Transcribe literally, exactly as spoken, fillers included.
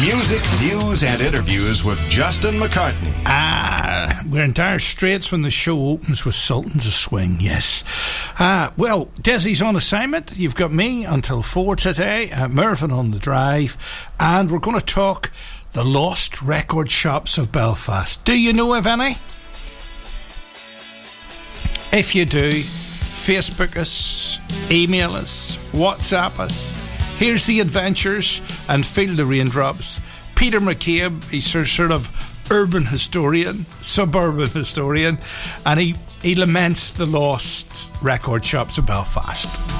Music, news and interviews with Justin McCartney. Ah, we're in dire straits when the show opens with Sultans of Swing, yes. Ah, well, Desi's on assignment. You've got me until four today, uh, Mervyn on the drive, and we're going to talk the lost record shops of Belfast. Do you know of any? If you do, Facebook us, email us, WhatsApp us. Here's the adventures and feel the raindrops. Peter McCabe, he's sort of urban historian, suburban historian, and he, he laments the lost record shops of Belfast.